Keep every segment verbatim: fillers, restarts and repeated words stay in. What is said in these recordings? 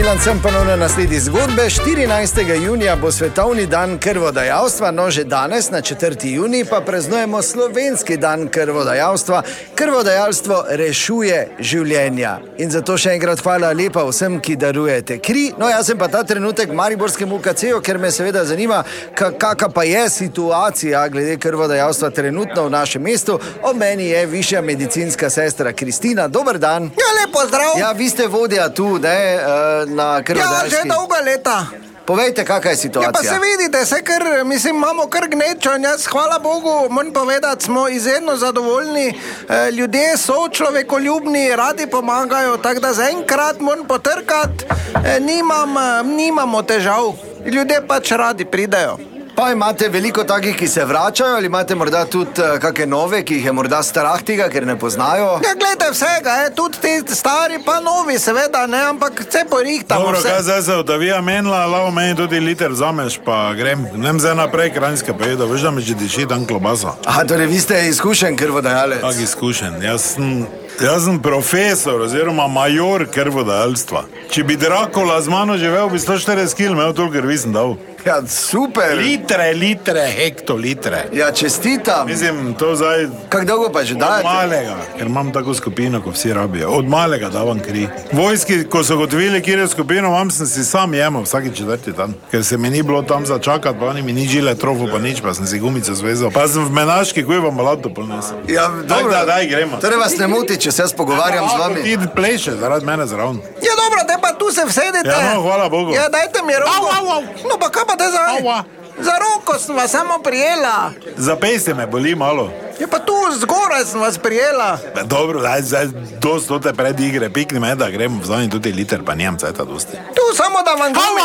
Milan sem ponovno nasledi zgodbe. štirinajstega junija bo svetovni dan krvodajalstva, no že danes, na četrti junij, pa praznujemo slovenski dan krvodajalstva. Krvodajalstvo rešuje življenja. In zato še enkrat hvala lepa vsem, ki darujete kri. No, jaz sem pa ta trenutek v mariborskem U K C-ju, ker me seveda zanima, kakšna pa je situacija glede krvodajalstva trenutno v našem mestu. O meni je višja medicinska sestra Kristina. Dober dan. Ja, lepo zdrav. Ja, vi ste vodja tu, ne, na krvodajalski. Ja, že dolga leta. Povejte, kakšna je situacija. Ja, pa se vidite, se kar, mislim, imamo kar gnečo in jaz, hvala Bogu, moram povedati, smo izredno zadovoljni. E, ljudje so človekoljubni, radi pomagajo, tako da zaenkrat moram potrkati, e, nimam, nimamo težav. Ljudje pač radi pridejo. Pa imate veliko takih, ki se vračajo, ali imate morda tudi uh, kakšne nove, ki jih je morda strah tega, ker ne poznajo? Ja, gledajte vsega, je, tudi ti stari, pa novi, seveda, ne, ampak vse porihtamo. Dobro, vse. kaj zdaj se odavija menila, lao meni tudi liter vzameš, pa grem. Nem zdaj naprej Kranjske pa jedo, veš, da me že diši tam klobasa. Aha, torej vi ste izkušen krvodajalec. Tak izkušen, jaz sem, jaz sem profesor oziroma major krvodajalstva. Če bi Dracula z mano živel, bi sto štirideset kilogramov imel, toliko krvi sem dal. Ja, super. Litre, litre, hektolitre. Ja, čestitam. Mislim, to zdaj... Kako dolgo pa že dajete? Od malega, ker imam tako skupino, ko vsi rabijo. Od malega davam kri. Vojski, ko so gotovili, kjer je skupino, imam, sem si sam jemal vsaki četrti dan. Ker se mi ni bilo tam začakati, pa oni mi ni žile trofo, pa nič, pa sem si gumico zvezal. Pa sem v menaški, ko je vam malato ponesel. Ja, dobro. Daj, daj, gremo. Torej vas ne muti, če se jaz pogovarjam ja, z vami. Ti pleše zaradi mene zraven. Ja, dobro, te pa tu se vsedete. Ja, no, hvala Bogu. Ja, dajte mi roko. Au, au, au. No, pa kaj pa te za... Aua. Za roko sem vas samo prijela. Za pejste me boli malo. Ja, pa tu zgoraj sem vas prijela. Be, dobro, daj, zdaj dost tote pred igre, pikni me, da gremo vzani tudi liter, pa nijem cajta dosti. Tu samo da vam damo...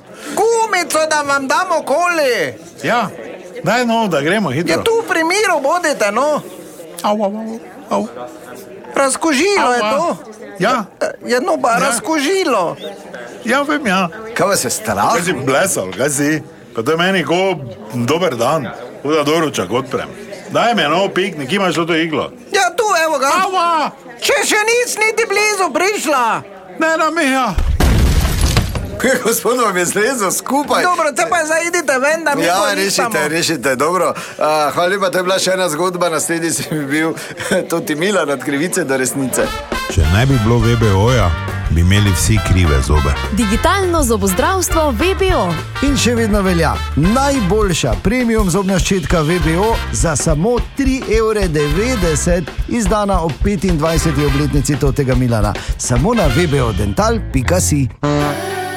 Gumico, da vam damo koli. Ja, daj no, da gremo hitro. Ja, tu pri miru bodite, no. Au, au, au, au. Razkožilo je to. Ja. Ja, no, pa Ja. razkožilo. Ja, vem, ja. Kaj vas je strah? Kaj si blesal, kaj si? Pa to je meni ko dober dan. Huda doručak odprem. Daj me no piknik, imaš to iglo? Ja, tu, evo ga. Ava! Če še nis niti blizu prišla. Ne, na mija. Kaj, gospod, vam je zlezel skupaj? Dobro, te pa zaidite ven, da mi Ja, porihtamo. rešite, rešite, dobro. Uh, hvala lepa, to je bila še ena zgodba, naslednji si bi bil Toti Milan od krivice do resnice. Če ne bi bilo V B O-ja, bi imeli vsi krive zobe. Digitalno zobozdravstvo V B O. In še vedno velja najboljša premium zobna ščetka V B O za samo tri evre devetdeset, izdana ob petindvajseti obletnici Totega Milana. Samo na v b o dental pika si.